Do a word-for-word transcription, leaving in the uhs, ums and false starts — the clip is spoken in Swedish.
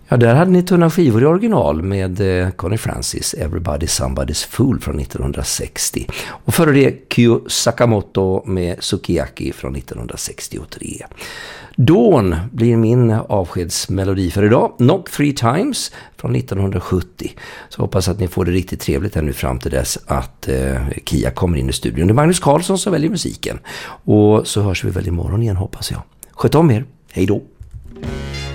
Ja, där hade ni tunna skivor i original med eh, Connie Francis, Everybody's Somebody's Fool från nittonhundrasextio. Och före det Kyo Sakamoto med Sukiyaki från nittonhundrasextiotre. Dawn blir min avskedsmelodi för idag. Knock Three Times från nittonhundrasjuttio. Så hoppas att ni får det riktigt trevligt här nu fram till dess att eh, Kia kommer in i studion. Det är Magnus Carlsson som väljer musiken. Och så hörs vi väl imorgon igen, hoppas jag. Sköt om er. Hej då!